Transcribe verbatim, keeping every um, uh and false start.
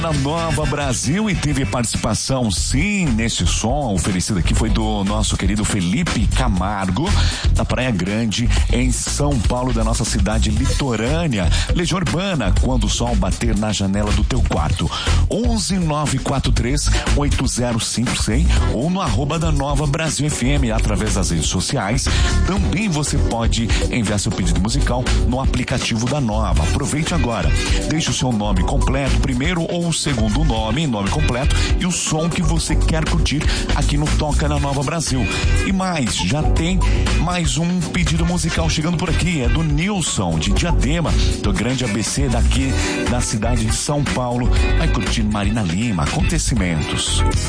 Na Nova Brasil e teve participação sim nesse som oferecido aqui foi do nosso querido Felipe Camargo da Praia Grande em São Paulo, da nossa cidade litorânea. Legião Urbana, quando o sol bater na janela do teu quarto. onze nove quatro três oito zero cinco cem ou no arroba da Nova Brasil F M através das redes sociais. Também você pode enviar seu pedido musical no aplicativo da Nova. Aproveite agora, deixe o seu nome completo primeiro ou o segundo nome, nome completo e o som que você quer curtir aqui no Toca na Nova Brasil. E mais, já tem mais um pedido musical chegando por aqui, é do Nilson de Diadema, do grande A B C daqui da cidade de São Paulo. Vai curtir Marina Lima, Acontecimentos.